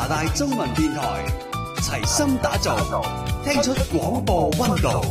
拿大中文電台，齊心打造，聽出廣播溫度。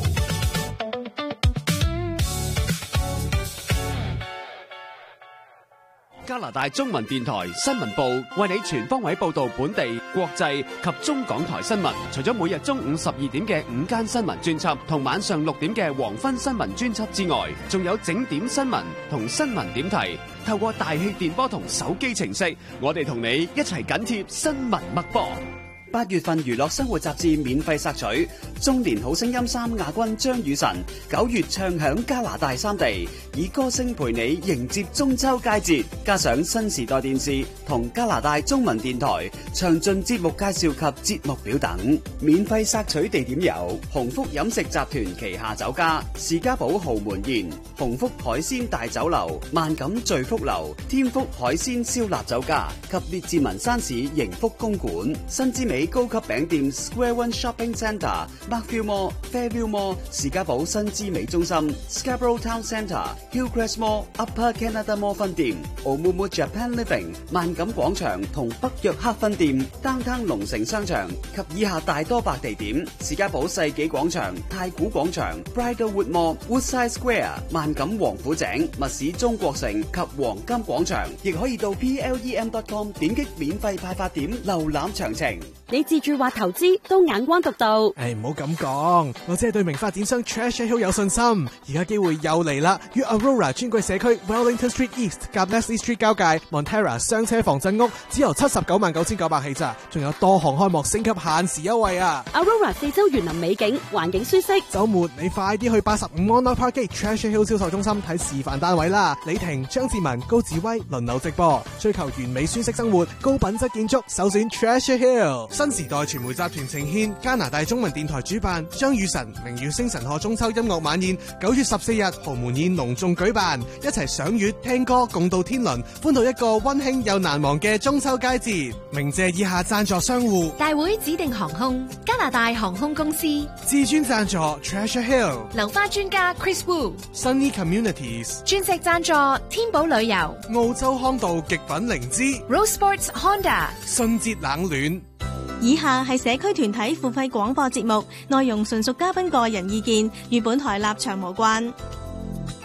加拿大中文電台新聞部為你全方位報道本地、國際及中港台新聞。除咗每日中午12點嘅午間新聞專輯同晚上6點嘅黃昏新聞專輯之外，仲有整點新聞同新聞點題。透過大氣電波同手機程式，我哋同你一齊緊貼新聞脈搏。8月份娛樂生活雜誌免費索取，中年好聲音3亞軍張雨晨9月唱響加拿大3地，以歌聲陪你迎接中秋佳節，加上新時代電視同加拿大中文電台詳盡節目介紹及節目表等。免費索取地點有鴻福飲食集團旗下酒家士嘉堡豪門宴、鴻福海鮮大酒樓、萬錦聚福樓、天福海鮮燒臘酒家及列治文山市盈福公館。新之美高級餅店 Square One Shopping Centre、Markville Mall、Fairview Mall、士嘉堡新之美中心、Scarborough Town Centre、Hillcrest Mall、Upper Canada Mall 分店、Omumu Japan Living、萬錦廣場同北約克分店、Downtown 龍城商場及以下大多白地點：士嘉堡世紀廣場、太古廣場、Bridlewood Mall、Woodside Square、萬錦王府井、密市中國城及黃金廣場。亦可以到 plem.com 點擊免費派發點瀏覽詳情。 你自住或投資都眼光獨到。 唔好咁講，我只係對名發展商 Treasure Hill 有信心。而家機會又嚟啦，於 Aurora 專櫃社區 Wellington Street East 及 Leslie Street 交界 Montera 雙車防震屋，只由799900起咋，仲有多項開幕升級限時優惠啊 Aurora 四周園林美景，環境舒適。週末你快啲去85安樂 Park Treasure Hill 銷售中心睇示範單位啦！李婷、張志文、高志威輪流直播，追求完美舒適生活，高品質建築，首選 Treasure Hill。新時代傳媒集團呈獻加拿大中文電台主辦張雨晨明月星辰賀中秋音樂晚宴，9月14日豪門宴隆重舉辦，一齊賞月聽歌共度天倫，歡度一個溫馨又難忘嘅中秋佳節。鳴謝以下贊助商戶： 大會指定航空、加拿大航空公司、 至尊贊助 Treasure Hill、 流花專家 Chris Wu、Sunny Communities、 鑽石贊助天寶旅遊、 澳洲康道極品靈芝、 Rose Sports Honda、 信捷冷暖。 以下係社區團體付費廣播節目，內容純屬嘉賓個人意見，與本台立場無關。